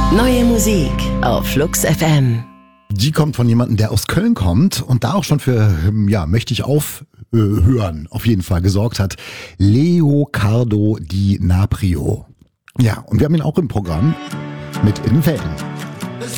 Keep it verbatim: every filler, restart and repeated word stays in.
Neue Musik auf Flux F M. Die kommt von jemandem, der aus Köln kommt und da auch schon für, ja, möchte ich aufhören, auf jeden Fall gesorgt hat. Leocardo Di Naprio. Ja, und wir haben ihn auch im Programm mit In den Felden.